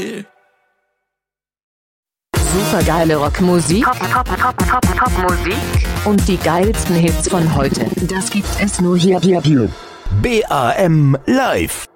geil. Supergeile Rockmusik. Top-Musik. Und die geilsten Hits von heute. Das gibt es nur hier. BAM Live.